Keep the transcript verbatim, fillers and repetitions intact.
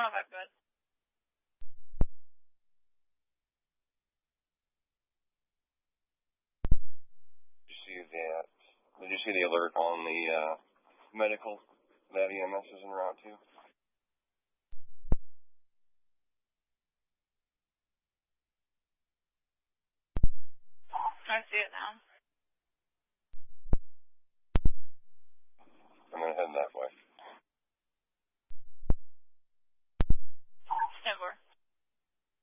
one oh five, go ahead. Did you see that? Did you see the alert on the uh, medical that E M S is en route to?